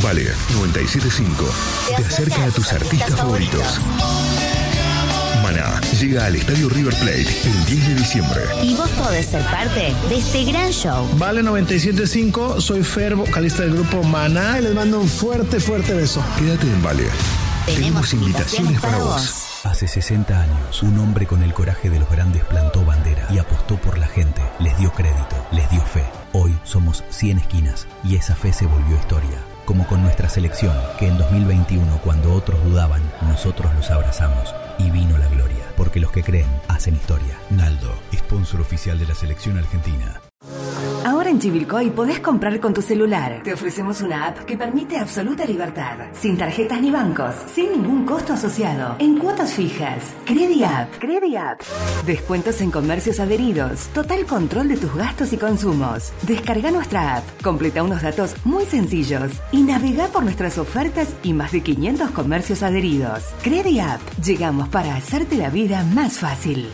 Vale 97.5 te acerca a tus artistas favoritos. Maná llega al Estadio River Plate el 10 de diciembre. Y vos podés ser parte de este gran show. Vale 97.5, soy Fer, vocalista del grupo Maná, y les mando un fuerte beso. Quédate en Vale. Tenemos invitaciones para vos. Hace 60 años, un hombre con el coraje de los grandes plantó bandera y apostó por la gente. Les dio crédito, les dio fe. Hoy somos 100 esquinas y esa fe se volvió historia. Como con nuestra selección, que en 2021, cuando otros dudaban, nosotros los abrazamos y vino la gloria. Porque los que creen hacen historia. Naldo, sponsor oficial de la selección argentina. Ahora en Chivilcoy podés comprar con tu celular. Te ofrecemos una app que permite absoluta libertad. Sin tarjetas ni bancos. Sin ningún costo asociado. En cuotas fijas. CrediApp. Descuentos en comercios adheridos. Total control de tus gastos y consumos. Descarga nuestra app. Completa unos datos muy sencillos. Y navega por nuestras ofertas y más de 500 comercios adheridos. CrediApp. Llegamos para hacerte la vida más fácil.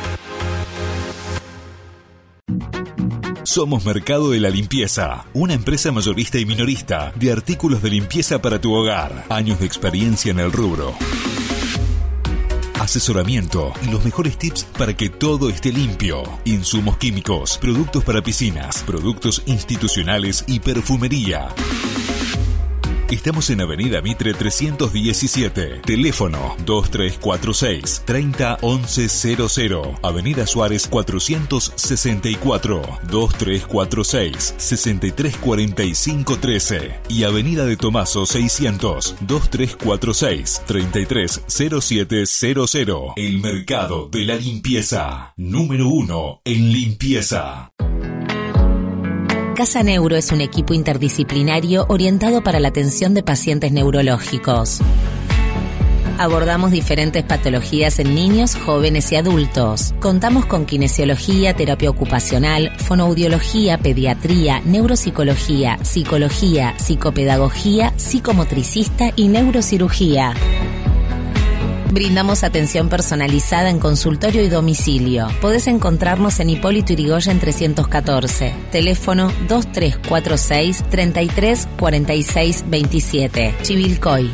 Somos Mercado de la Limpieza, una empresa mayorista y minorista de artículos de limpieza para tu hogar. Años de experiencia en el rubro. Asesoramiento y los mejores tips para que todo esté limpio. Insumos químicos, productos para piscinas, productos institucionales y perfumería. Estamos en Avenida Mitre 317. Teléfono 2346 30 11 00. Avenida Suárez 464 2346 63 45 13. Y Avenida de Tomaso 600 2346 33 07 00. El Mercado de la Limpieza. Número 1 en limpieza. Casa Neuro es un equipo interdisciplinario orientado para la atención de pacientes neurológicos. Abordamos diferentes patologías en niños, jóvenes y adultos. Contamos con kinesiología, terapia ocupacional, fonoaudiología, pediatría, neuropsicología, psicología, psicopedagogía, psicomotricista y neurocirugía. Brindamos atención personalizada en consultorio y domicilio. Podés encontrarnos en Hipólito Yrigoyen 314. Teléfono 2346 33 46 27. Chivilcoy.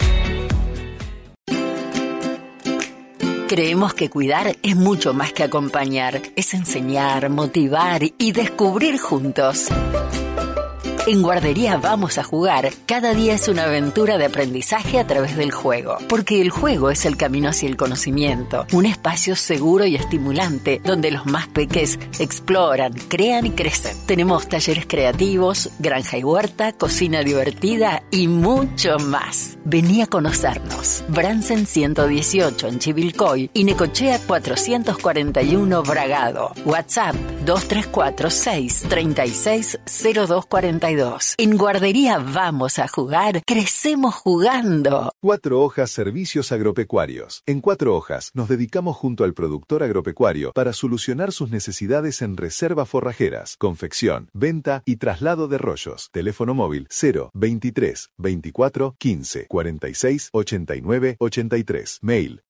Creemos que cuidar es mucho más que acompañar. Es enseñar, motivar y descubrir juntos. En Guardería Vamos a Jugar, cada día es una aventura de aprendizaje a través del juego. Porque el juego es el camino hacia el conocimiento. Un espacio seguro y estimulante donde los más peques exploran, crean y crecen. Tenemos talleres creativos, granja y huerta, cocina divertida y mucho más. Vení a conocernos. Bransen 118 en Chivilcoy y Necochea 441 Bragado. WhatsApp 2346 36 0242. En Guardería Vamos a Jugar, crecemos jugando. 4 Hojas Servicios Agropecuarios. En 4 Hojas nos dedicamos junto al productor agropecuario para solucionar sus necesidades en reservas forrajeras, confección, venta y traslado de rollos. Teléfono móvil 0 23 24 15 46 89 83. Mail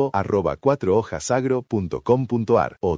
info@4hojasagro.com.ar o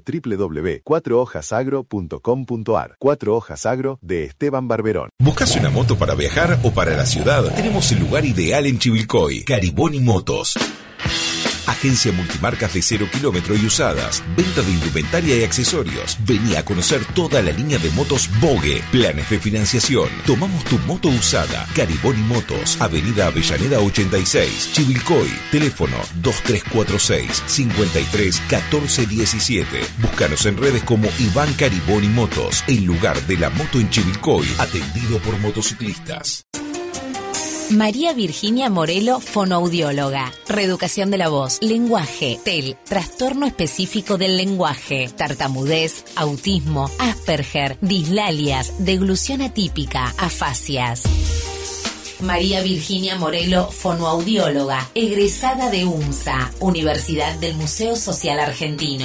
www.4hojasagro.com.ar. 4 Hojas Agro de Esteban Barberón. ¿Buscas una moto para viajar o para la ciudad? Tenemos el lugar ideal en Chivilcoy. Cariboni Motos. Agencia multimarcas de 0 kilómetro y usadas. Venta de indumentaria y accesorios. Vení a conocer toda la línea de motos Bogue. Planes de financiación. Tomamos tu moto usada. Cariboni Motos. Avenida Avellaneda 86. Chivilcoy. Teléfono 2346 53 14 17. Búscanos en redes como Iván Cariboni Motos. El lugar de la moto en Chivilcoy. Atendido por motociclistas. María Virginia Morelo, fonoaudióloga. Reeducación de la voz, lenguaje, TEL, trastorno específico del lenguaje, tartamudez, autismo, Asperger, dislalias, deglución atípica, afasias. María Virginia Morelo, fonoaudióloga, egresada de UMSA, Universidad del Museo Social Argentino.